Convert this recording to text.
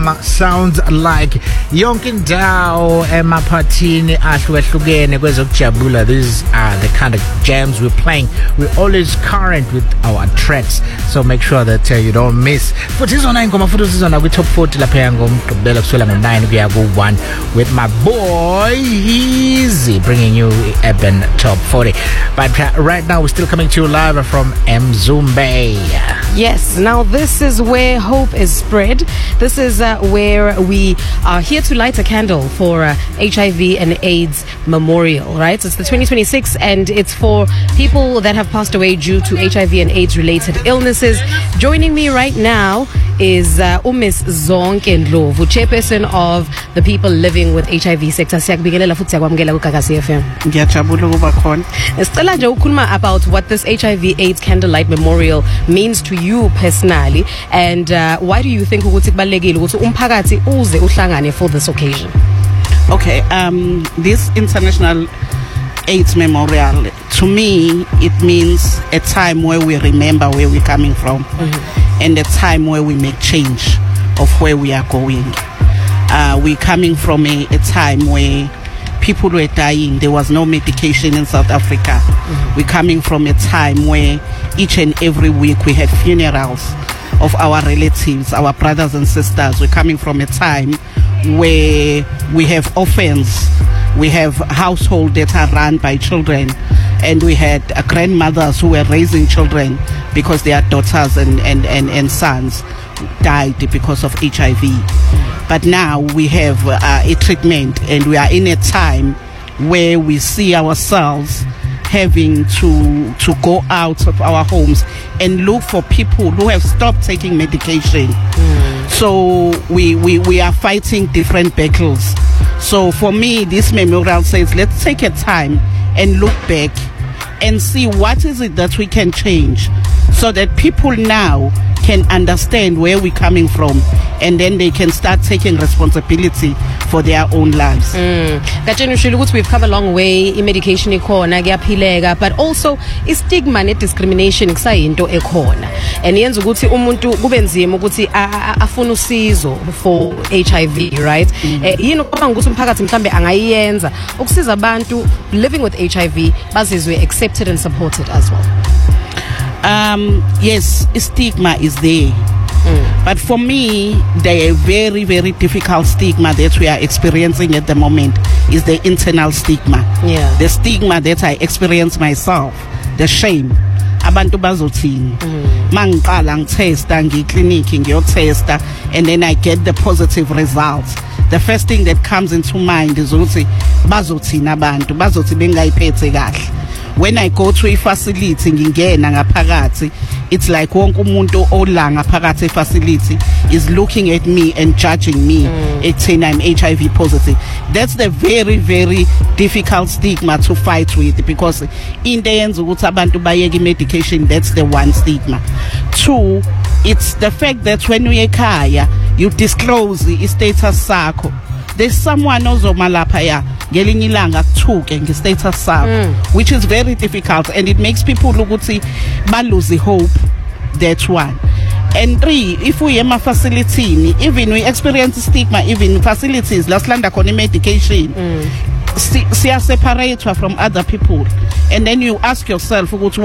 Sounds like yonke indawo emaphathini ahlukahlukene kwezokujabula. These are the kind of jams we're playing. We're always current with our tracks, so make sure that you don't miss. Futhi izona ingoma futhi sizona kwi top 40 lapha ngomgqibelo kusukela ngo9 kuya ku1 with my boy Easy bringing you Urban Top 40. But right now we're still coming to you live from Mzumbe. Yes, now this is where hope is spread. This is where we are here to light a candle for HIV and AIDS Memorial, right? It's the 2026 and it's for people that have passed away due to HIV and AIDS related illnesses. Joining me right now is Miss Zonke Ndlovu, chairperson of the people living with HIV sector. Siyakubingelela futhi siyakwamukela ku Gagasi FM. Ngiyajabula ukuba khona. Sicela nje ukukhuluma about what this HIV AIDS Candlelight Memorial means to you personally, and why do you think ukuthi kubalekile ukuthi umphakathi uze uhlangane for this occasion? Okay, this International AIDS Memorial, to me, it means a time where we remember where we're coming from, and a time where we make change of where we are going. We're coming from a time where people were dying. There was no medication in South Africa. We're coming from a time where each and every week we had funerals of our relatives, our brothers and sisters. We're coming from a time where we have orphans, we have households that are run by children, and we had grandmothers who were raising children because their daughters and sons died because of HIV. But now we have a treatment, and we are in a time where we see ourselves having to go out of our homes and look for people who have stopped taking medication. So we are fighting different battles. So for me, this memorial says, let's take a time and look back and see what is it that we can change so that people now can understand where we're coming from, and then they can start taking responsibility for their own lives. We've come a long way. Medication ikhona kuyaphileka, but also stigma and discrimination kusayinto ekhona, and yenza ukuthi umuntu kube nzima ukuthi afune usizo for HIV, right? Yini ocabanga ukuthi umphakathi mhlambe angayenza ukusiza abantu living with HIV bazizwe accepted and supported as well? Yes, stigma is there. But for me, the very, very difficult stigma that we are experiencing at the moment is the internal stigma. Yeah. The stigma that I experience myself, the shame. Abantu bazothini mangiqala ngitesta ngiclinic ngiyotesta, and then I get the positive results. The first thing that comes into mind is ukuthi bazothini abantu bazothi bengayiphethe kahle. When I go to a facility ngingena ngaphakathi, it's like wonke umuntu ola ngaphakathi facility is looking at me and judging me, saying I'm HIV positive. That's the very, very difficult stigma to fight with, because in the end ukuthi abantu bayeke medication, that's the one stigma. Two, it's the fact that when we ekhaya you disclose the status sakho, there's someone ozomalapha ngelinye ilanga kuthuke nge-status sakho, which is very difficult, and it makes people ukuthi ba lose hope. That's one. And three, if we ema facility, even we experience stigma, even facilities lasilanda khona medication, siya separate from other people, and then you ask yourself ukuthi